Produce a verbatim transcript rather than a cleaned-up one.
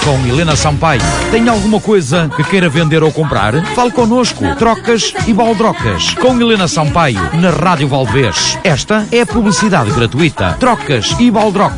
com Helena Sampaio. Tem alguma coisa que queira vender ou comprar? Fale connosco. Trocas e baldrocas com Helena Sampaio na Rádio Valdevez. Esta é a publicidade gratuita. Trocas e baldrocas.